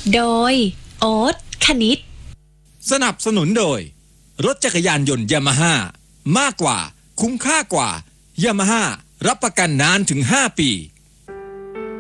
โดยโอ๊ตคณิตสนับสนุนโดยรถจักรยานยนต์ยามาฮ่ามากกว่าคุ้มค่ากว่ายามาฮ่ารับประกันนานถึง5 ปี